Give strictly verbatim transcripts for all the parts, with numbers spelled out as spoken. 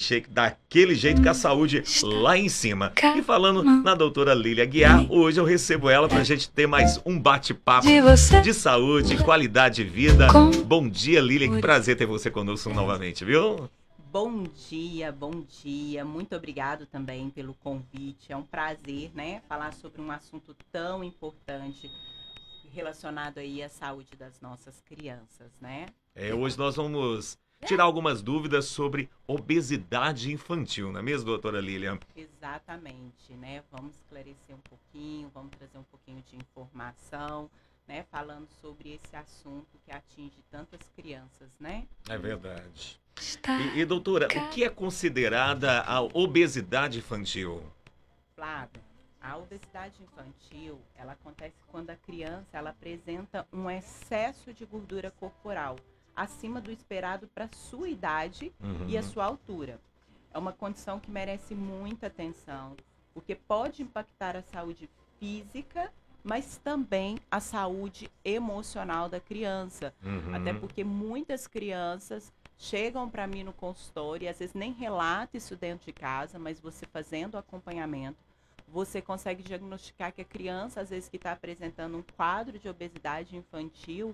milkshake daquele jeito, com a saúde lá em cima. E falando na doutora Lília Aguiar, hoje eu recebo ela pra gente ter mais um bate-papo de saúde, qualidade de vida. Bom dia, Lília, que prazer ter você conosco novamente, viu? Bom dia, bom dia. Muito obrigado também pelo convite. É um prazer, né, falar sobre um assunto tão importante relacionado aí à saúde das nossas crianças, né? É, hoje nós vamos tirar algumas dúvidas sobre obesidade infantil, não é mesmo, doutora Lília? Exatamente, né? Vamos esclarecer um pouquinho, vamos trazer um pouquinho de informação, né? Falando sobre esse assunto que atinge tantas crianças, né? É verdade. E, e doutora, o que é considerada a obesidade infantil? Flávio, a obesidade infantil, ela acontece quando a criança, ela apresenta um excesso de gordura corporal acima do esperado para sua idade Uhum. e a sua altura. É uma condição que merece muita atenção, porque pode impactar a saúde física, mas também a saúde emocional da criança. Uhum. Até porque muitas crianças chegam para mim no consultório e às vezes nem relata isso dentro de casa, mas você fazendo o acompanhamento, você consegue diagnosticar que a criança, às vezes, que está apresentando um quadro de obesidade infantil,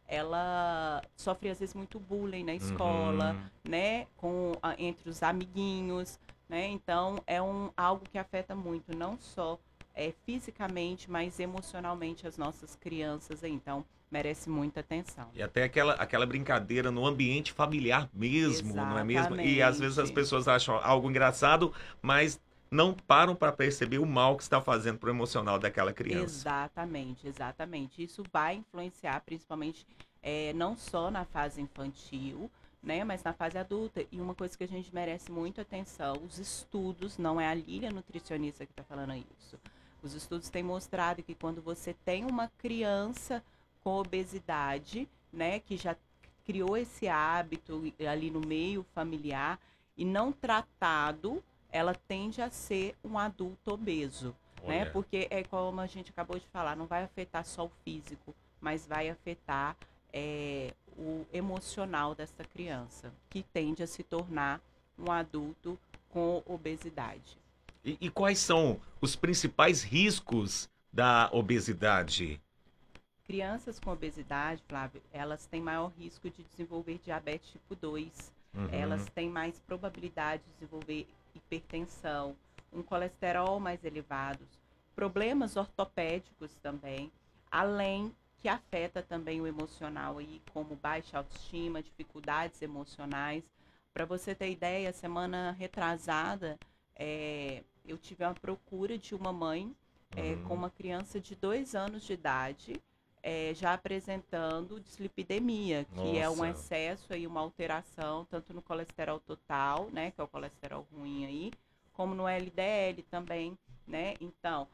ela sofre, às vezes, muito bullying na escola, Uhum. né? Com, a, entre os amiguinhos, né? Então, é um, algo que afeta muito, não só é, fisicamente, mas emocionalmente as nossas crianças. Então, merece muita atenção. E até aquela, aquela brincadeira no ambiente familiar mesmo, não é mesmo? E às vezes as Exatamente. pessoas acham algo engraçado, mas não param para perceber o mal que está fazendo pro emocional daquela criança. Exatamente, exatamente. Isso vai influenciar principalmente é, não só na fase infantil, né, mas na fase adulta. E uma coisa que a gente merece muito atenção, os estudos, não é a Lília nutricionista que está falando isso. Os estudos têm mostrado que quando você tem uma criança com obesidade, né, que já criou esse hábito ali no meio familiar e não tratado, ela tende a ser um adulto obeso, né? Olha. Porque é como a gente acabou de falar, não vai afetar só o físico, mas vai afetar é, o emocional dessa criança, que tende a se tornar um adulto com obesidade. E, e quais são os principais riscos da obesidade? Crianças com obesidade, Flávio, elas têm maior risco de desenvolver diabetes tipo dois. Uhum. Elas têm mais probabilidade de desenvolver hipertensão, um colesterol mais elevado, problemas ortopédicos também, além que afeta também o emocional aí, como baixa autoestima, dificuldades emocionais. Para você ter ideia, semana retrasada, é, eu tive uma procura de uma mãe é, Uhum. com uma criança de dois anos de idade, é, já apresentando dislipidemia, que é um Nossa. excesso aí, uma alteração, tanto no colesterol total, né, que é o colesterol ruim aí, como no L D L também, né? Então,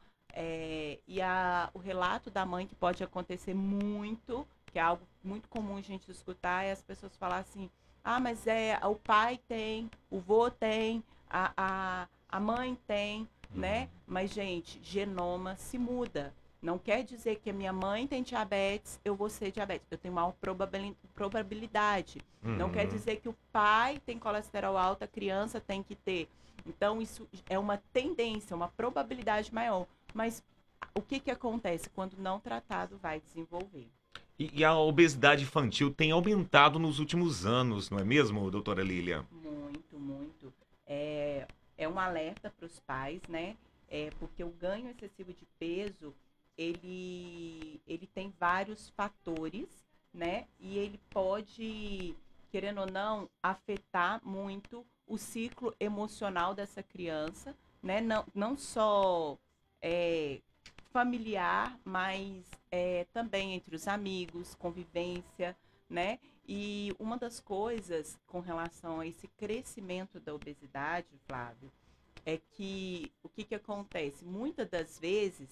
é, e a, o relato da mãe que pode acontecer muito, que é algo muito comum a gente escutar, é as pessoas falar assim, ah, mas é, o pai tem, o vô tem, a, a, a mãe tem, Uhum. né? Mas, gente, genoma se muda. Não quer dizer que a minha mãe tem diabetes, eu vou ser diabético. Eu tenho maior probabilidade. Uhum. Não quer dizer que o pai tem colesterol alto, a criança tem que ter. Então, isso é uma tendência, uma probabilidade maior. Mas o que, que acontece? Quando não tratado, vai desenvolver. E, e a obesidade infantil tem aumentado nos últimos anos, não é mesmo, doutora Lília? Muito, muito. É, é um alerta para os pais, né? É, porque o ganho excessivo de peso ele, ele tem vários fatores, né? E ele pode, querendo ou não, afetar muito o ciclo emocional dessa criança, né? Não, não só é, familiar, mas é, também entre os amigos, convivência, né? E uma das coisas com relação a esse crescimento da obesidade, Flávio, é que o que, que acontece? Muitas das vezes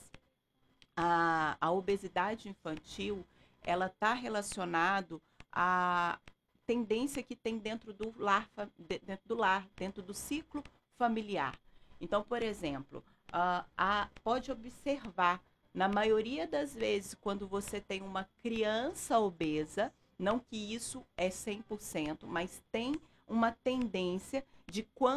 a, a obesidade infantil ela está relacionado à tendência que tem dentro do lar, dentro do lar, dentro do ciclo familiar. Então, por exemplo, uh, a, pode observar, na maioria das vezes, quando você tem uma criança obesa, não que isso é cem por cento, mas tem uma tendência de quando